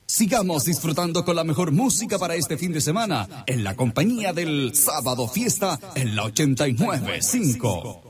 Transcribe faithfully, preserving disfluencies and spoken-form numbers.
Sigamos disfrutando con la mejor música para este fin de semana en la compañía del Sábado Fiesta en la ochenta y nueve punto cinco.